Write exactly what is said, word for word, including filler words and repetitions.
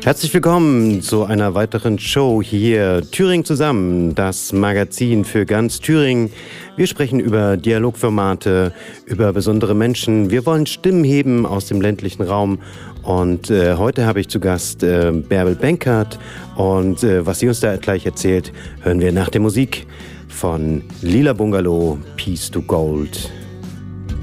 Herzlich willkommen zu einer weiteren Show hier. Thüringen zusammen, das Magazin für ganz Thüringen. Wir sprechen über Dialogformate, über besondere Menschen. Wir wollen Stimmen heben aus dem ländlichen Raum. Und äh, heute habe ich zu Gast äh, Bärbel Benkert. Und äh, was sie uns da gleich erzählt, hören wir nach der Musik von Lila Bungalow, Peace to Gold.